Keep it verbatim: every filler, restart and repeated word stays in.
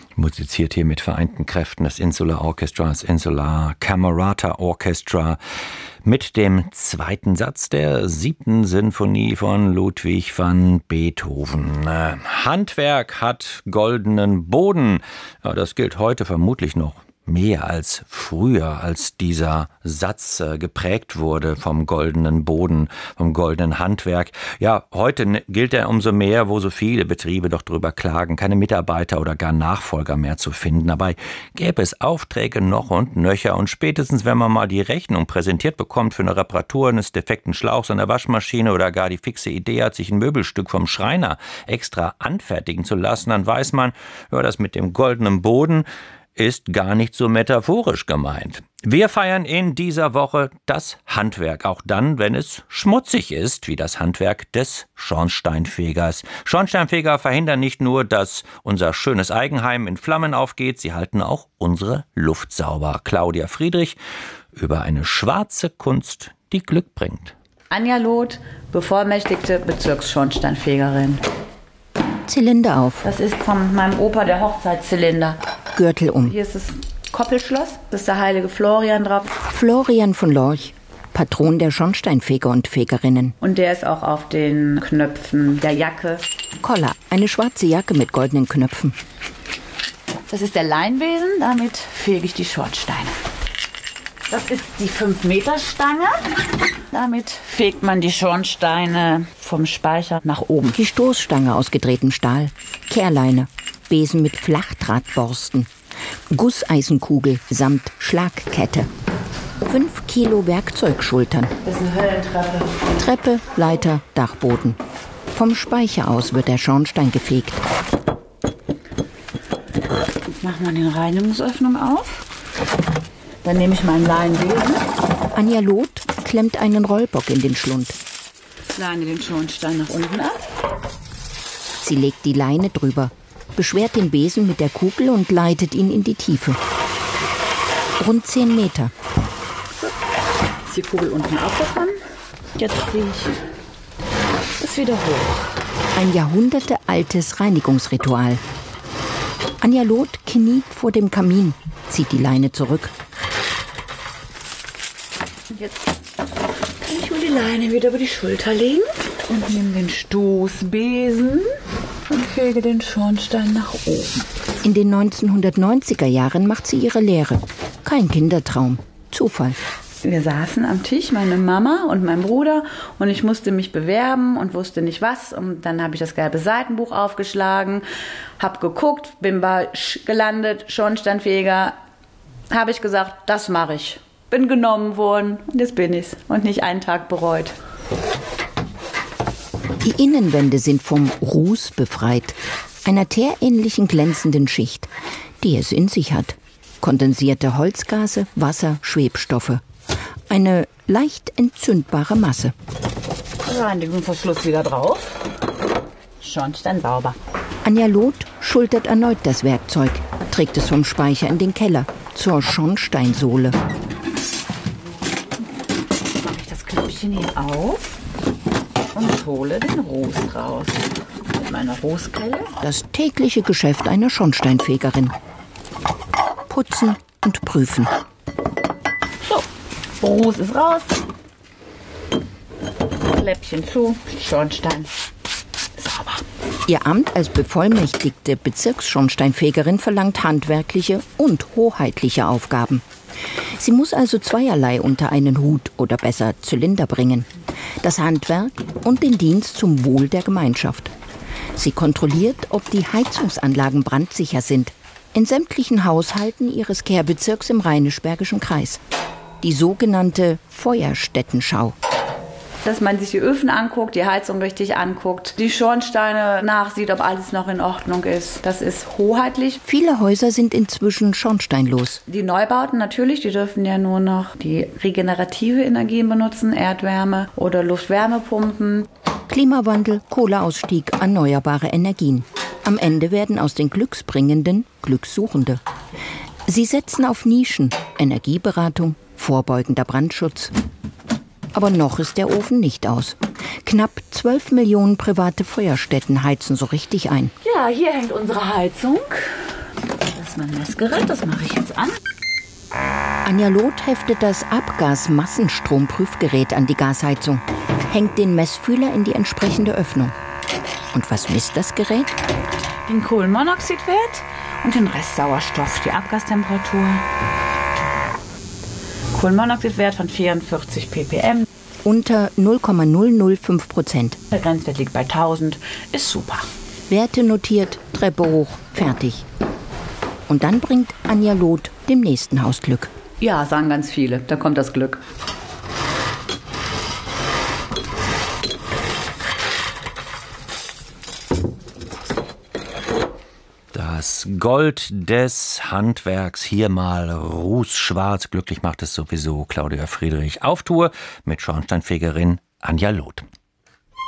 Musiziert hier mit vereinten Kräften das Insular Orchestra, das Insular Camerata Orchestra mit dem zweiten Satz der siebten Sinfonie von Ludwig van Beethoven. Äh, Handwerk hat goldenen Boden. Ja, das gilt heute vermutlich noch mehr als früher, als dieser Satz äh, geprägt wurde vom goldenen Boden, vom goldenen Handwerk. Ja, heute gilt er umso mehr, wo so viele Betriebe doch drüber klagen, keine Mitarbeiter oder gar Nachfolger mehr zu finden. Dabei gäbe es Aufträge noch und nöcher und spätestens, wenn man mal die Rechnung präsentiert bekommt für eine Reparatur eines defekten Schlauchs an der Waschmaschine oder gar die fixe Idee hat, sich ein Möbelstück vom Schreiner extra anfertigen zu lassen, dann weiß man, ja, das mit dem goldenen Boden ist gar nicht so metaphorisch gemeint. Wir feiern in dieser Woche das Handwerk, auch dann, wenn es schmutzig ist, wie das Handwerk des Schornsteinfegers. Schornsteinfeger verhindern nicht nur, dass unser schönes Eigenheim in Flammen aufgeht, sie halten auch unsere Luft sauber. Claudia Friedrich über eine schwarze Kunst, die Glück bringt. Anja Loth, bevollmächtigte Bezirksschornsteinfegerin. Zylinder auf. Das ist von meinem Opa der Hochzeitszylinder. Gürtel um. Hier ist das Koppelschloss, das ist der heilige Florian drauf. Florian von Lorch, Patron der Schornsteinfeger und Fegerinnen. Und der ist auch auf den Knöpfen der Jacke. Koller, eine schwarze Jacke mit goldenen Knöpfen. Das ist der Leinwesen, damit fege ich die Schornsteine. Das ist die fünf Meter Stange. Damit fegt man die Schornsteine vom Speicher nach oben. Die Stoßstange aus gedrehtem Stahl. Kehrleine. Besen mit Flachdrahtborsten. Gusseisenkugel samt Schlagkette. Fünf Kilo Werkzeugschultern. Das ist eine Höllentreppe. Treppe, Leiter, Dachboden. Vom Speicher aus wird der Schornstein gefegt. Jetzt machen wir die Reinigungsöffnung auf. Dann nehme ich meinen Leinwesen. Anja Loth klemmt einen Rollbock in den Schlund. Leine den Schornstein nach unten ab. Sie legt die Leine drüber, beschwert den Besen mit der Kugel und leitet ihn in die Tiefe. Rund zehn Meter. So. Ist die Kugel unten aufgekommen. Jetzt ziehe ich das wieder hoch. Ein jahrhundertealtes Reinigungsritual. Anja Loth kniet vor dem Kamin, zieht die Leine zurück. Jetzt kann ich mir die Leine wieder über die Schulter legen und nehme den Stoßbesen und fege den Schornstein nach oben. In den neunzehnhundertneunziger Jahren macht sie ihre Lehre. Kein Kindertraum, Zufall. Wir saßen am Tisch, meine Mama und mein Bruder, und ich musste mich bewerben und wusste nicht was. Und dann habe ich das gelbe Seitenbuch aufgeschlagen, habe geguckt, bin bei Sch gelandet, Schornsteinfeger. Habe ich gesagt, das mache ich. Bin genommen worden und jetzt bin ich's und nicht einen Tag bereut. Die Innenwände sind vom Ruß befreit, einer teerähnlichen glänzenden Schicht, die es in sich hat. Kondensierte Holzgase, Wasser, Schwebstoffe. Eine leicht entzündbare Masse. Reinigungsverschluss wieder drauf. Schornstein sauber. Anja Loth schultert erneut das Werkzeug, trägt es vom Speicher in den Keller, zur Schornsteinsohle. Klöppchen hier auf und hole den Ruß raus. Mit meiner Rußkelle. Das tägliche Geschäft einer Schornsteinfegerin. Putzen und prüfen. So, Ruß ist raus. Kläppchen zu, Schornstein sauber. Ihr Amt als bevollmächtigte Bezirksschornsteinfegerin verlangt handwerkliche und hoheitliche Aufgaben. Sie muss also zweierlei unter einen Hut oder besser Zylinder bringen. Das Handwerk und den Dienst zum Wohl der Gemeinschaft. Sie kontrolliert, ob die Heizungsanlagen brandsicher sind. In sämtlichen Haushalten ihres Kehrbezirks im Rheinisch-Bergischen Kreis. Die sogenannte Feuerstättenschau. Dass man sich die Öfen anguckt, die Heizung richtig anguckt, die Schornsteine nachsieht, ob alles noch in Ordnung ist. Das ist hoheitlich. Viele Häuser sind inzwischen schornsteinlos. Die Neubauten natürlich, die dürfen ja nur noch die regenerative Energien benutzen, Erdwärme oder Luftwärmepumpen. Klimawandel, Kohleausstieg, erneuerbare Energien. Am Ende werden aus den Glücksbringenden Glückssuchende. Sie setzen auf Nischen, Energieberatung, vorbeugender Brandschutz. Aber noch ist der Ofen nicht aus. Knapp zwölf Millionen private Feuerstätten heizen so richtig ein. Ja, hier hängt unsere Heizung. erstmal ein Messgerät, das mache ich jetzt an. Anja Loth heftet das Abgas-Massenstromprüfgerät an die Gasheizung, hängt den Messfühler in die entsprechende Öffnung. Und was misst das Gerät? Den Kohlenmonoxidwert und den Rest Sauerstoff, die Abgastemperatur. Kohlenmonoxidwert von vierundvierzig ppm. Unter null Komma null null fünf Prozent. Der Grenzwert liegt bei tausend, ist super. Werte notiert, Treppe hoch, fertig. Und dann bringt Anja Loth dem nächsten Haus Glück. Ja, sagen ganz viele, da kommt das Glück. Das Gold des Handwerks, hier mal rußschwarz. Glücklich macht es sowieso Claudia Friedrich auf Tour mit Schornsteinfegerin Anja Loth.